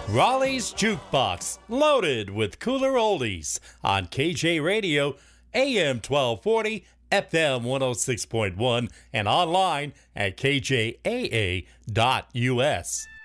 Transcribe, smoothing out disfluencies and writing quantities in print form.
Raleigh's Jukebox, loaded with cooler oldies on KJ Radio, AM 1240, FM 106.1, and online at kjaa.us.